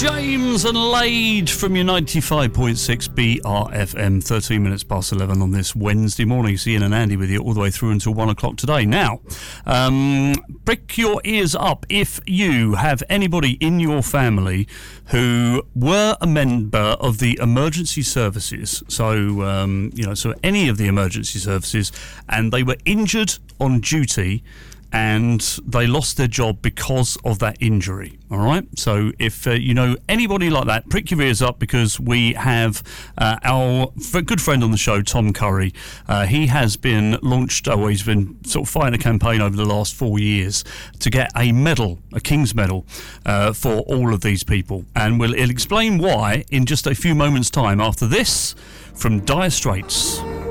James and Lade from your 95.6 BRFM, 13 minutes past 11 on this Wednesday morning. Ian and Andy with you all the way through until 1 o'clock today. Now, prick your ears up if you have anybody in your family who were a member of the emergency services. So, so any of the emergency services, and they were injured on duty and they lost their job because of that injury. All right. So if you know anybody like that, prick your ears up, because we have our good friend on the show, Tom Curry. He has been launched, he's been sort of fighting a campaign over the last 4 years to get a medal, a King's Medal, for all of these people. And he'll explain why in just a few moments' time after this from Dire Straits.